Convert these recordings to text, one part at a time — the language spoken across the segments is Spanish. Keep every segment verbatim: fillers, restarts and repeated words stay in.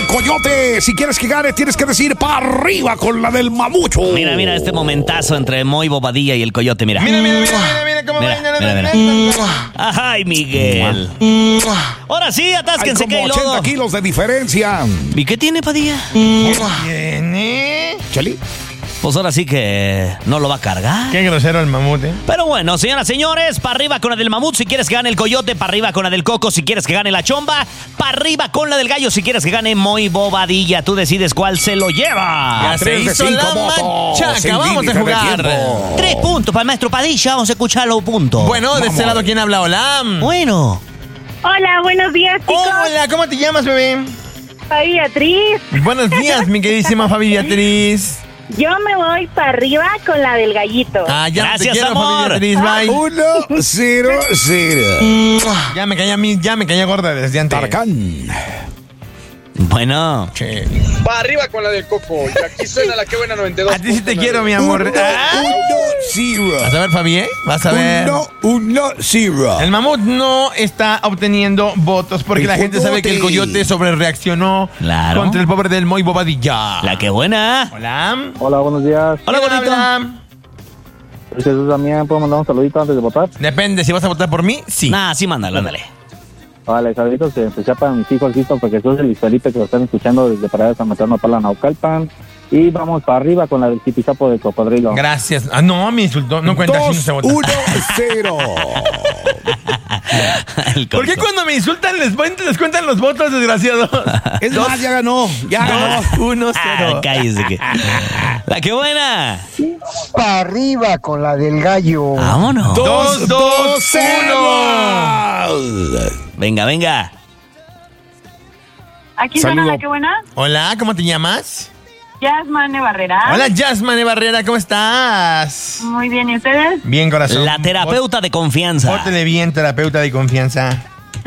coyote. Si quieres que gane, tienes que decir para arriba con la del mamucho. Mira, mira este momentazo entre Moy Bobadilla y el coyote, mira. Mira, mira, mira, mira, mira cómo Mira, baila. mira, mira. Ay, Miguel. Ahora sí, Hay atásquense como que hay ochenta lodo. kilos de diferencia. ¿Y qué tiene, Padilla? Tiene. Chali. Pues ahora sí que no lo va a cargar. Qué grosero el mamut, ¿eh? Pero bueno, señoras, señores, para arriba con la del mamut si quieres que gane el coyote, para arriba con la del coco si quieres que gane la chomba, para arriba con la del gallo si quieres que gane Moy Bobadilla. Tú decides cuál se lo lleva. Ya se tres de hizo cinco la votos, machaca. sin Vamos límite a de jugar. tiempo. Tres puntos para el maestro Padilla, vamos a escuchar los puntos. Bueno, de este lado, ¿quién habla? Hola. Bueno. Hola, buenos días, chicos. Hola, ¿cómo te llamas, bebé? Soy Beatriz. Buenos días, mi queridísima Fabi Beatriz. Yo me voy para arriba con la del gallito. Ah, ya Gracias, te quiero, amor. Fabi Beatriz, bye. Uno, cero, cero. Ya me caía a mí, ya me caía gorda desde antes. Tarkan. Bueno. Che. Va arriba con la del coco. Y aquí suena la que buena noventa y dos. A ti sí te quiero, mi amor. Uno, Ah. uno, cero. Vas a ver, Fabi, ¿eh? Vas a ver. Uno, uno, cero. El mamut no está obteniendo votos porque El la gente sabe que el coyote sobrereaccionó Claro. contra el pobre del Moy Bobadilla. La que buena. Hola. Hola, buenos días. Hola, ¿Quién bonito. habla? Soy Jesús Damián. ¿Puedo mandar un saludito antes de votar? Depende, si vas a votar por mí, sí. Nah, sí, mándalo, ándale. Vale, saluditos especial para mis hijos, listo, porque soy Luis Felipe, que lo están escuchando desde Parada de San Mateo, Nopala, Naucalpan. Y vamos para arriba con la del tipizapo de cocodrilo. Gracias. Ah, no, me insultó. No cuenta si no se Dos, vota. uno, cero. El ¿Por qué coco. cuando me insultan les, les cuentan los votos, desgraciados? Es más, ya ganó. Ya ganó. Dos, uno, Ah, cero. cállese que. La que buena. Para arriba con la del gallo. Vámonos. Dos, dos, Venga, venga. Aquí suena Saludo. la que buena. Hola, ¿cómo te llamas? Yasmane Barrera. Hola, Jasmine Barrera, ¿cómo estás? Muy bien, ¿y ustedes? Bien, corazón. La terapeuta de confianza. Pórtele bien, terapeuta de confianza.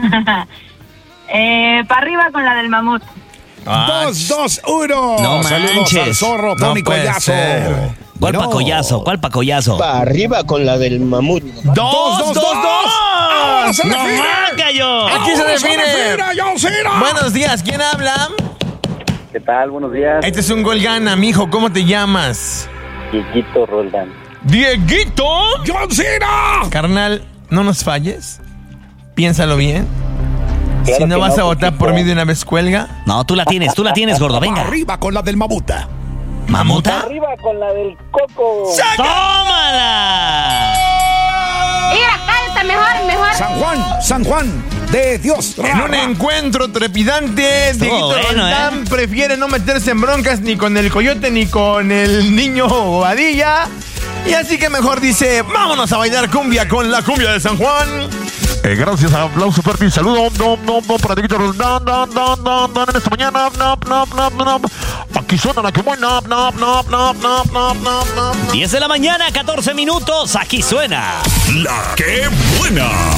eh, para arriba con la del mamut. Ah, Dos, dos, uno. No Saludos manches. al zorro, No Tony puede Collazo. ser. ¿Cuál Bueno. pacollazo? ¿Cuál pacollazo? Para arriba con la del mamut. Dos, Dos, dos, dos, dos. dos. Ahora se ¡No define. más, gallo! Aquí se Ahora define. John Cena. Buenos días, ¿quién habla? ¿Qué tal? Buenos días. Este es un gol gana, mijo. ¿Cómo te llamas? Chiquito Roldán. ¡Dieguito! John Cena. Carnal, no nos falles. Piénsalo bien. Claro si no que vas no, a votar por poquito. mí de una vez, cuelga. No, tú la tienes, tú la tienes, gordo. Venga. Arriba con la del mamuta. ¿Mamuta? Arriba con la del coco. ¡Tómala! Mira, cállate, mejor, mejor. San Juan, San Juan de Dios. En un encuentro trepidante, Dieguito bueno, Roldán ¿eh? prefiere no meterse en broncas ni con el coyote ni con el niño Bobadilla. Y así que mejor dice, vámonos a bailar cumbia con la cumbia de San Juan. Eh, gracias, aplauso fuerte y saludo no, no, no, para Dieguito Roldán, no, no, no, no, en esta mañana, no, no, no, no, aquí suena la que buena, no, no, no, no, no, no, no. diez de la mañana, catorce minutos. Aquí suena. La que buena.